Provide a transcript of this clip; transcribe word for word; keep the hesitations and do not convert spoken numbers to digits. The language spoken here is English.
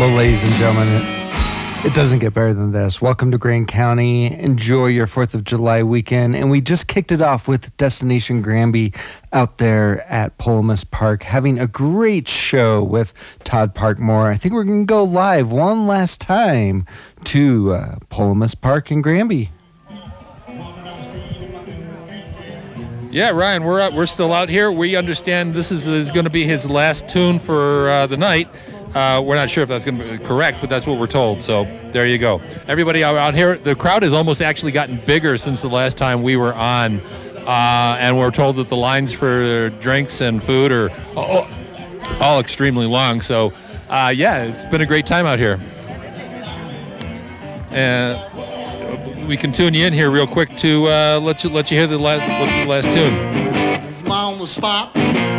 Well, ladies and gentlemen, it, it doesn't get better than this. Welcome to Grand County. Enjoy your fourth of July weekend. And we just kicked it off with Destination Granby out there at Polomus Park, having a great show with Todd Parkmore. I think we're going to go live one last time to uh, Polomus Park in Granby. Yeah, Ryan, we're out, we're still out here. We understand this is, is going to be his last tune for uh, the night. Uh, we're not sure if that's going to be correct, but that's what we're told. So there you go. Everybody out, out here, the crowd has almost actually gotten bigger since the last time we were on. Uh, and we're told that the lines for drinks and food are all, all extremely long. So, uh, yeah, it's been a great time out here. And we can tune you in here real quick to uh, let you let you hear the last, the last tune. It's my on the spot.